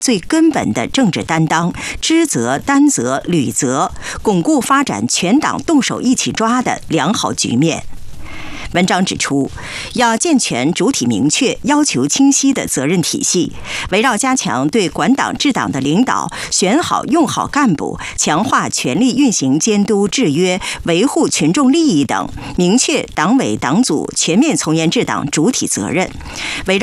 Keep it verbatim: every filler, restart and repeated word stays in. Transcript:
最根本的政治担当，知责、担责、履责，巩固发展全党动手一起抓的良好局面。文章指出，要健全主体明确、要求清晰的责任体系，围绕加强对管党治党的领导，选好用好干部，强化权力运行监督制约，维护群众利益等，明确党委党组全面从严治党主体责任，围绕